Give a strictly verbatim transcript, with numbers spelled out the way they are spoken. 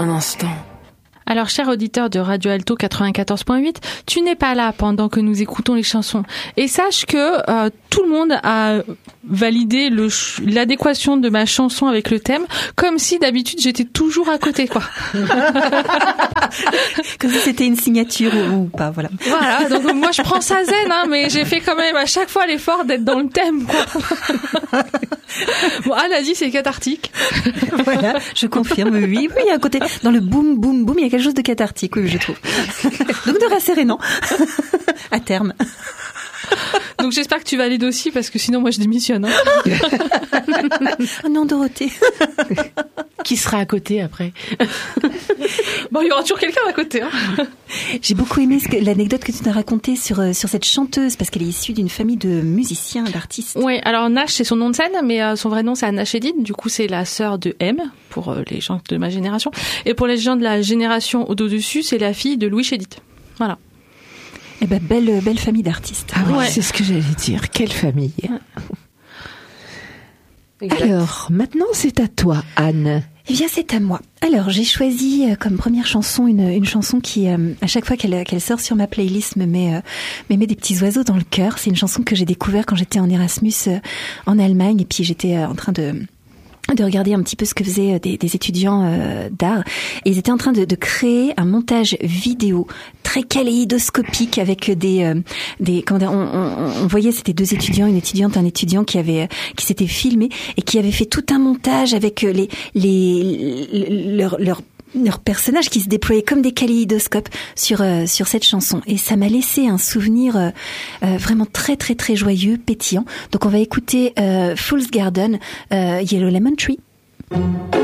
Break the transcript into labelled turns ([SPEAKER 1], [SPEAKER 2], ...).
[SPEAKER 1] un instant.
[SPEAKER 2] Alors, cher auditeur de Radio Alto quatre-vingt-quatorze point huit, tu n'es pas là pendant que nous écoutons les chansons. Et sache que euh, tout le monde a validé le ch- l'adéquation de ma chanson avec le thème, comme si d'habitude j'étais toujours à côté, quoi.
[SPEAKER 3] Comme si c'était une signature ou, ou pas, voilà.
[SPEAKER 2] Voilà, donc moi je prends ça zen, hein, mais j'ai fait quand même à chaque fois l'effort d'être dans le thème, quoi. Bon, Anne a dit c'est cathartique.
[SPEAKER 3] Voilà, je confirme, oui, oui, il y a un côté, dans le boum, boum, boum, il y a quelque chose de cathartique, oui, je trouve. Donc de rassérénant, à terme.
[SPEAKER 2] Donc j'espère que tu valides aussi, parce que sinon moi je démissionne. Hein.
[SPEAKER 3] Oh non, Dorothée.
[SPEAKER 1] Qui sera à côté après?
[SPEAKER 2] Bon, il y aura toujours quelqu'un à côté. Hein.
[SPEAKER 3] J'ai beaucoup aimé ce que, l'anecdote que tu nous as racontée sur, sur cette chanteuse, parce qu'elle est issue d'une famille de musiciens, d'artistes.
[SPEAKER 2] Oui, alors Nash c'est son nom de scène, mais euh, son vrai nom c'est Anna Chedid. Du coup c'est la sœur de M, pour euh, les gens de ma génération. Et pour les gens de la génération au-dessus, c'est la fille de Louis Chedid. Voilà.
[SPEAKER 3] Eh ben, belle, belle famille d'artistes.
[SPEAKER 1] Ah oui,
[SPEAKER 2] Ouais.
[SPEAKER 1] c'est ce que j'allais dire. Quelle famille. Alors, maintenant c'est à toi, Anne.
[SPEAKER 3] Eh bien, c'est à moi. Alors, j'ai choisi euh, comme première chanson une, une chanson qui, euh, à chaque fois qu'elle, qu'elle sort sur ma playlist, me met, euh, me met des petits oiseaux dans le cœur. C'est une chanson que j'ai découvert quand j'étais en Erasmus euh, en Allemagne, et puis j'étais euh, en train de de regarder un petit peu ce que faisaient des, des étudiants euh, d'art, et ils étaient en train de, de créer un montage vidéo très kaléidoscopique avec des euh, des comment dire, on, on, on voyait c'était deux étudiants, une étudiante, un étudiant qui avait qui s'était filmé et qui avait fait tout un montage avec les les leurs leurs leurs personnages qui se déployaient comme des kaléidoscopes sur euh, sur cette chanson, et ça m'a laissé un souvenir euh, euh, vraiment très très très joyeux, pétillant. Donc on va écouter euh, Fool's Garden, euh, Yellow Lemon Tree.